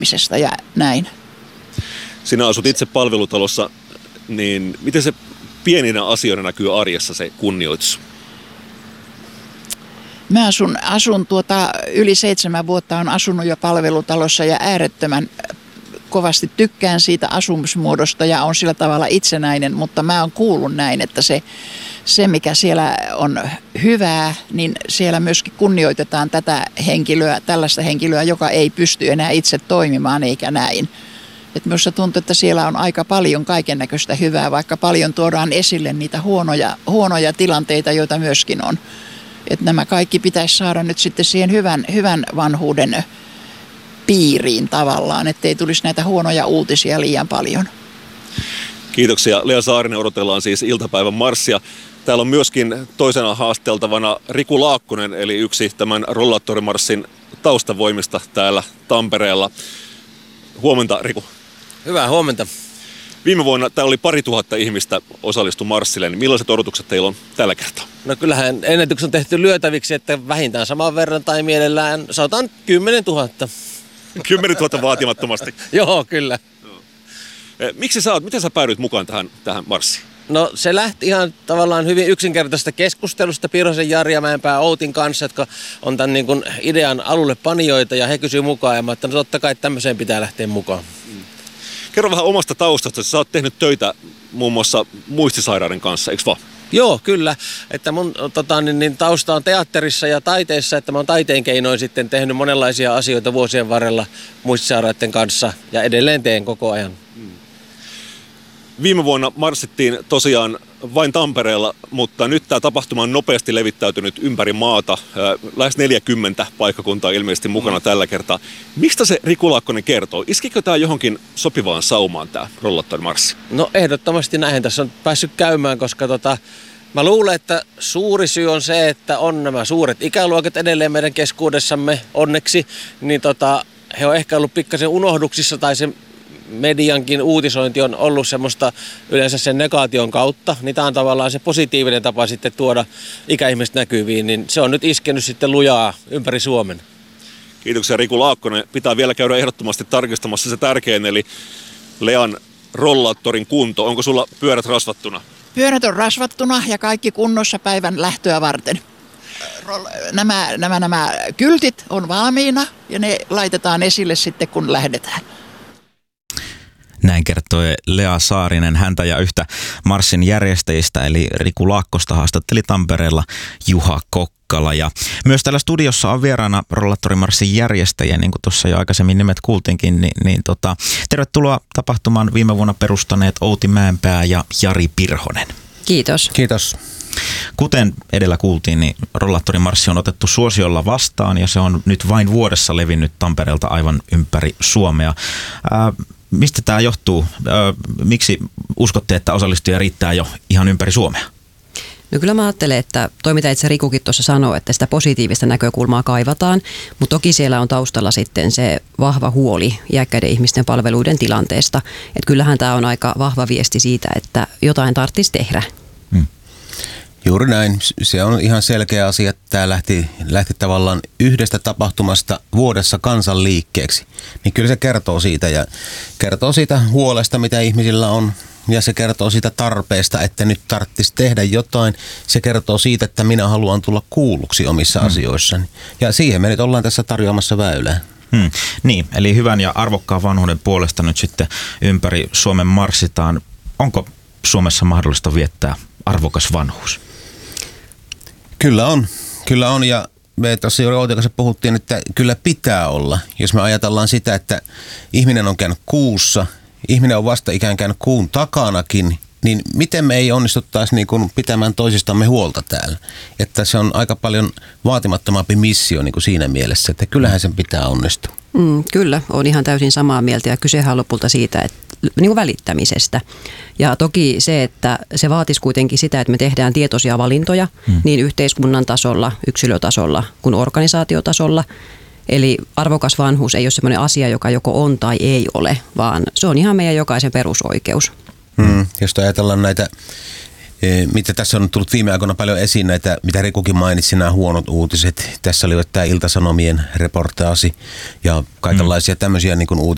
ja näin. Sinä asut itse palvelutalossa, niin miten se pieninä asioina näkyy arjessa se kunnioitus? Mä asun yli 7 vuotta, on asunut jo palvelutalossa ja äärettömän kovasti tykkään siitä asumismuodosta ja on sillä tavalla itsenäinen, mutta mä oon kuullut näin, että se mikä siellä on hyvää, niin siellä myöskin kunnioitetaan tällaista henkilöä, joka ei pysty enää itse toimimaan eikä näin. Et minusta tuntuu, että siellä on aika paljon kaikennäköistä hyvää, vaikka paljon tuodaan esille niitä huonoja tilanteita, joita myöskin on. Että nämä kaikki pitäisi saada nyt sitten siihen hyvän vanhuuden piiriin tavallaan, ettei tulisi näitä huonoja uutisia liian paljon. Kiitoksia. Lea Saarinen, odotellaan siis iltapäivän marssia. Täällä on myöskin toisena haasteltavana Riku Laakkonen, eli yksi tämän rollaattorimarssin taustavoimista täällä Tampereella. Huomenta, Riku. Hyvää huomenta. Viime vuonna täällä oli 2000 ihmistä osallistu marssille, niin millaiset odotukset teillä on tällä kertaa? No kyllähän ennätykset on tehty lyötäviksi, että vähintään saman verran tai mielellään sanotaan 10 000. 10 000 vaatimattomasti. Joo, kyllä. Miten sä päädyit mukaan tähän marssiin? No se lähti ihan tavallaan hyvin yksinkertaisesta keskustelusta Piirosen Jari ja Mäenpää Outin kanssa, jotka on tämän niin kuin idean alulle panijoita ja he kysyivät mukaan ja mä ajattelin, että totta kai tämmöiseen pitää lähteä mukaan. Kerro vähän omasta taustasta. Sä oot tehnyt töitä muun muassa muistisairaiden kanssa, eikö vaan? Joo, kyllä. Että mun tausta on teatterissa ja taiteessa, että mä oon taiteen keinoin sitten tehnyt monenlaisia asioita vuosien varrella muistisairaiden kanssa ja edelleen teen koko ajan. Viime vuonna marssittiin tosiaan vain Tampereella, mutta nyt tämä tapahtuma on nopeasti levittäytynyt ympäri maata. Lähes 40 paikkakuntaa ilmeisesti mukana tällä kertaa. Mistä se Riku Laakkonen kertoo? Iskikö tämä johonkin sopivaan saumaan tämä rollaattorimarssi? No ehdottomasti näin tässä on päässyt käymään, koska mä luulen, että suuri syy on se, että on nämä suuret ikäluokat edelleen meidän keskuudessamme onneksi. Niin he on ehkä ollut pikkasen unohduksissa tai se mediankin uutisointi on ollut semmoista yleensä sen negaation kautta, niin tämä on tavallaan se positiivinen tapa sitten tuoda ikäihmiset näkyviin, niin se on nyt iskenyt sitten lujaa ympäri Suomen. Kiitoksia Riku Laakkonen. Pitää vielä käydä ehdottomasti tarkistamassa se tärkein, eli Lean rollaattorin kunto. Onko sulla pyörät rasvattuna? Pyörät on rasvattuna ja kaikki kunnossa päivän lähtöä varten. Nämä kyltit on valmiina ja ne laitetaan esille sitten kun lähdetään. Näin kertoi Lea Saarinen. Häntä ja yhtä marssin järjestäjistä eli Riku Laakkosta haastatteli Tampereella Juha Kokkala. Ja myös täällä studiossa on vieraana rollaattorimarssin järjestäjä, niin kuin tuossa jo aikaisemmin nimet kuultiinkin. Tervetuloa tapahtumaan viime vuonna perustaneet Outi Mäenpää ja Jari Pirhonen. Kiitos. Kiitos. Kuten edellä kuultiin, niin rollaattorimarssi on otettu suosiolla vastaan ja se on nyt vain vuodessa levinnyt Tampereelta aivan ympäri Suomea. Mistä tämä johtuu? Miksi uskotte, että osallistujia riittää jo ihan ympäri Suomea? No kyllä mä ajattelen, että mitä itse Rikukin tuossa sanoo, että sitä positiivista näkökulmaa kaivataan, mutta toki siellä on taustalla sitten se vahva huoli iäkkäiden ihmisten palveluiden tilanteesta. Että kyllähän tämä on aika vahva viesti siitä, että jotain tarvitsisi tehdä. Juuri näin. Se on ihan selkeä asia, että tämä lähti tavallaan yhdestä tapahtumasta vuodessa kansanliikkeeksi. Niin kyllä se kertoo siitä ja kertoo siitä huolesta, mitä ihmisillä on. Ja se kertoo siitä tarpeesta, että nyt tarvitsisi tehdä jotain. Se kertoo siitä, että minä haluan tulla kuulluksi omissa asioissani. Ja siihen me nyt ollaan tässä tarjoamassa väylää. Niin, eli hyvän ja arvokkaan vanhuuden puolesta nyt sitten ympäri Suomen marssitaan. Onko Suomessa mahdollista viettää arvokas vanhuus? Kyllä on ja me tuossa juuri Outin kanssa puhuttiin, että kyllä pitää olla. Jos me ajatellaan sitä, että ihminen on käynyt kuussa, ihminen on vasta ikään käynyt kuun takanakin, niin miten me ei onnistuttaisi niin kuin pitämään toisistamme huolta täällä? Että se on aika paljon vaatimattomampi missio niin kuin siinä mielessä, että kyllähän sen pitää onnistua. Kyllä, on ihan täysin samaa mieltä ja kysehän lopulta siitä, että niin kuin välittämisestä. Ja toki se, että se vaatisi kuitenkin sitä, että me tehdään tietoisia valintoja niin yhteiskunnan tasolla, yksilötasolla kuin organisaatiotasolla. Eli arvokas vanhuus ei ole sellainen asia, joka joko on tai ei ole, vaan se on ihan meidän jokaisen perusoikeus. Jos ajatellaan näitä, mitä tässä on tullut viime aikoina paljon esiin, näitä, mitä Rikukin mainitsi, nämä huonot uutiset. Tässä oli tämä Ilta-Sanomien reportaasi ja kaikenlaisia tämmöisiä niin kuin